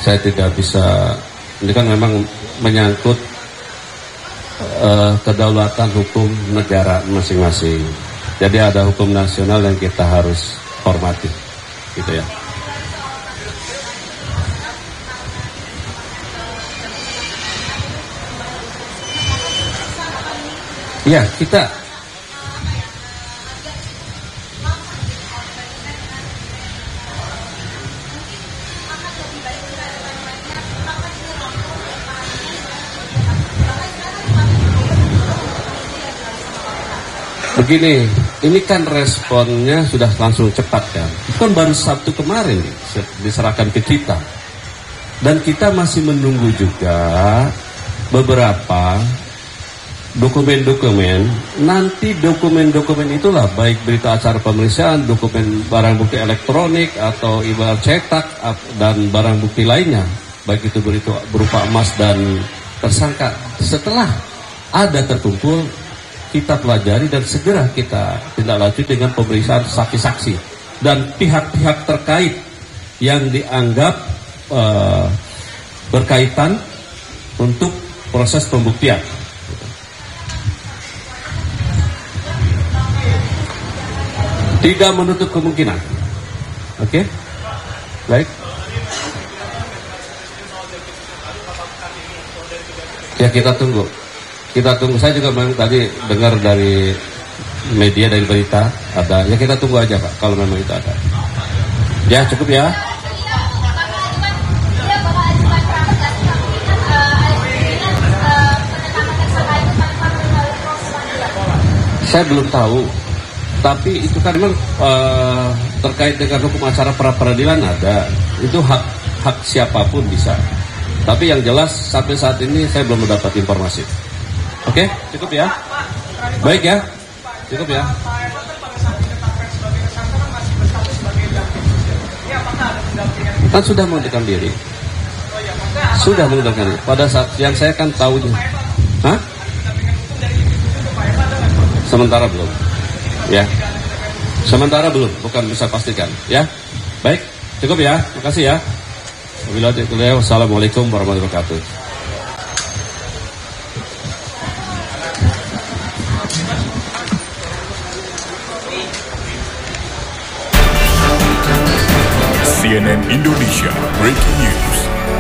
saya tidak bisa, ini kan memang menyangkut kedaulatan hukum negara masing-masing. Jadi ada hukum nasional yang kita harus hormati, gitu ya. Ya, kita begini, ini kan responnya sudah langsung cepat kan. Itu kan baru Sabtu kemarin diserahkan ke kita. Dan kita masih menunggu juga beberapa dokumen-dokumen. Nanti dokumen-dokumen itulah, baik berita acara pemeriksaan, dokumen barang bukti elektronik atau ibarat cetak dan barang bukti lainnya, baik itu berupa emas dan tersangka. Setelah ada terkumpul, kita pelajari dan segera kita tindak lanjut dengan pemeriksaan saksi-saksi dan pihak-pihak terkait yang dianggap berkaitan untuk proses pembuktian. Tidak menutup kemungkinan. Oke? Baik. Ya, kita tunggu. Kita tunggu. Saya juga memang tadi dengar dari media, dari berita ada. Ya, kita tunggu aja Pak, kalau memang itu ada. Ya, cukup ya. Saya belum tahu. Tapi itu kan memang terkait dengan hukum acara pra-peradilan ada. Itu hak siapapun bisa. Tapi yang jelas sampai saat ini saya belum mendapat informasi. Oke, cukup ya. Baik ya, cukup ya. Kan sudah mengundurkan diri. Sudah mengundurkan diri. Pada saat yang saya kan tahunya. Hah? Sementara belum. Ya, sementara belum, bukan bisa pastikan. Ya, baik, cukup ya, makasih ya. Wassalamualaikum warahmatullahi wabarakatuh. CNN Indonesia Breaking News.